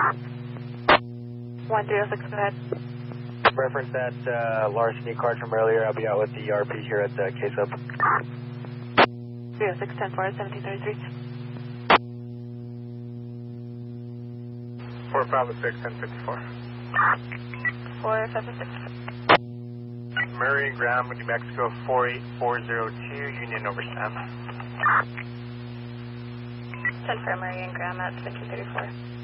1306, go ahead. Reference that larceny card from earlier. I'll be out with the RP here at the K-Sub. 306, 10-4, 1733. 456, 1054. 456. Murray and Graham, New Mexico, 48402, Union over Sam. 10 for Murray and Graham at 1534.